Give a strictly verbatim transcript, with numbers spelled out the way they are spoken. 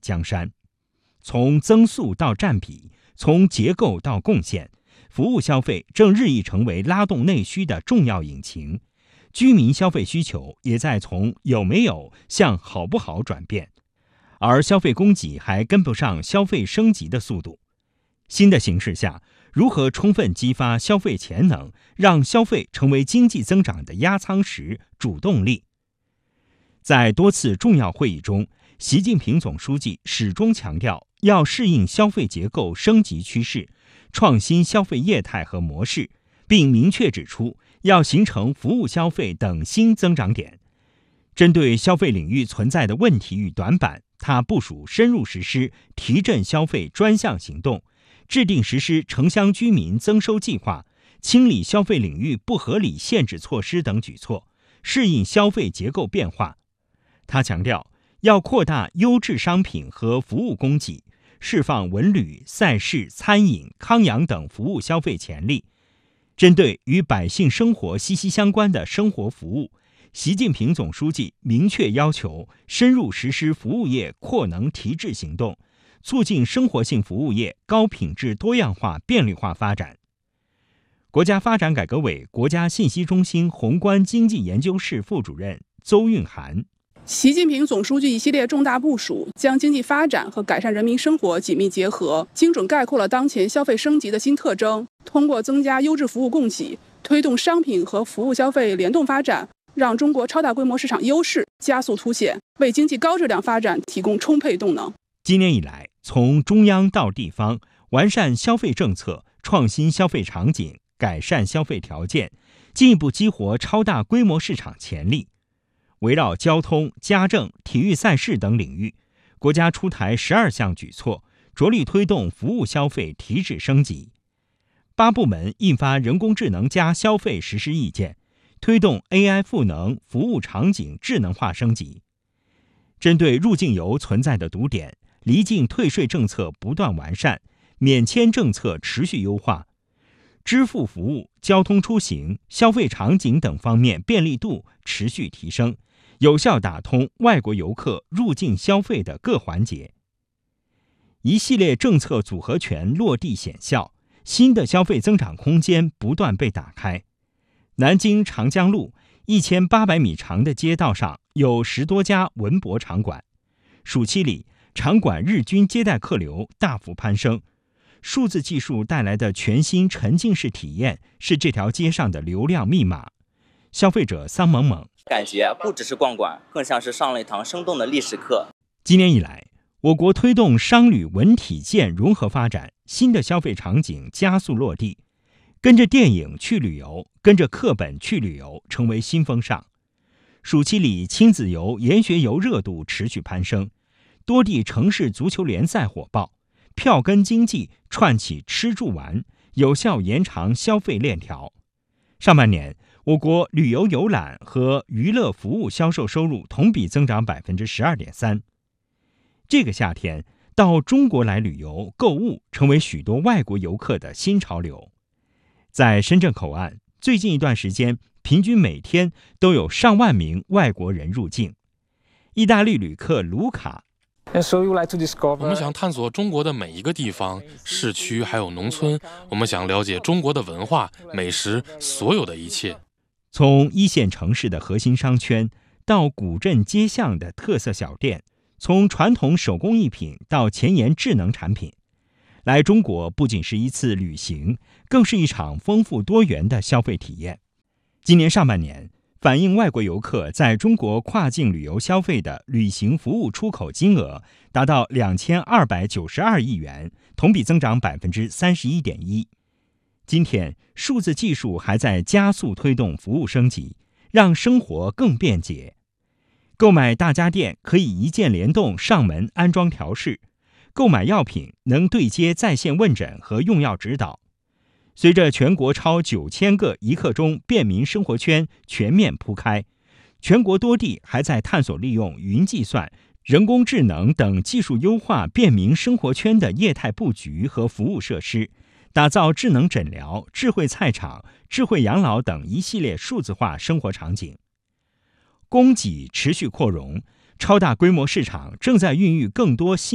江山。从增速到占比，从结构到贡献，服务消费正日益成为拉动内需的重要引擎。居民消费需求也在从有没有向好不好转变，而消费供给还跟不上消费升级的速度。新的形势下，如何充分激发消费潜能，让消费成为经济增长的压舱石、主动力？在多次重要会议中，习近平总书记始终强调要适应消费结构升级趋势，创新消费业态和模式，并明确指出要形成服务消费等新增长点。针对消费领域存在的问题与短板，他部署深入实施提振消费专项行动，制定实施城乡居民增收计划，清理消费领域不合理限制措施等举措，适应消费结构变化。他强调，要扩大优质商品和服务供给，释放文旅、赛事、餐饮、康养等服务消费潜力。针对与百姓生活息息相关的生活服务，习近平总书记明确要求深入实施服务业扩能提质行动，促进生活性服务业高品质多样化便利化发展。国家发展改革委国家信息中心宏观经济研究室副主任邹韵涵， 习近平总书记一系列重大部署，将经济发展和改善人民生活紧密结合，精准概括了当前消费升级的新特征。通过增加优质服务供给，推动商品和服务消费联动发展，让中国超大规模市场优势加速凸显，为经济高质量发展提供充沛动能。 今年以来，从中央到地方，完善消费政策，创新消费场景，改善消费条件，进一步激活超大规模市场潜力。围绕交通、家政、体育赛事等领域，国家出台十二项举措，着力推动服务消费提质升级。八部门印发人工智能加消费实施意见，推动 A I 赋能服务场景智能化升级。针对入境游存在的堵点，离境退税政策不断完善，免签政策持续优化，支付服务、交通出行、消费场景等方面便利度持续提升，有效打通外国游客入境消费的各环节。一系列政策组合拳落地显效，新的消费增长空间不断被打开。南京长江路一千八百米长的街道上有十多家文博场馆，暑期里场馆日均接待客流大幅攀升。数字技术带来的全新沉浸式体验是这条街上的流量密码。消费者桑萌萌感觉不只是逛馆，更像是上了一堂生动的历史课。 今年以来，我国推动商旅文体健融合发展，新的消费场景加速落地。跟着电影去旅游，跟着课本去旅游成为新风尚。暑期里亲子游、研学游热度持续攀升，多地城市足球联赛火爆，票根经济串起吃住玩，有效延长消费链条。上半年，我国旅游游览和娱乐服务销售收入同比增长 百分之十二点三。 这个夏天到中国来旅游购物成为许多外国游客的新潮流。在深圳口岸，最近一段时间平均每天都有上万名外国人入境。意大利旅客卢卡， 我们想探索中国的每一个地方，市区还有农村，我们想了解中国的文化、美食，所有的一切。 从一线城市的核心商圈到古镇街巷的特色小店，从传统手工艺品到前沿智能产品，来中国不仅是一次旅行，更是一场丰富多元的消费体验。今年上半年，反映外国游客在中国跨境旅游消费的旅行服务出口金额达到两千二百九十二亿元，同比增长 百分之三十一点一。今天，数字技术还在加速推动服务升级，让生活更便捷。购买大家电可以一键联动上门安装调试，购买药品能对接在线问诊和用药指导。随着全国超九千个一刻钟便民生活圈全面铺开，全国多地还在探索利用云计算、人工智能等技术优化便民生活圈的业态布局和服务设施，打造智能诊疗、智慧菜场、智慧养老等一系列数字化生活场景。供给持续扩容，超大规模市场正在孕育更多新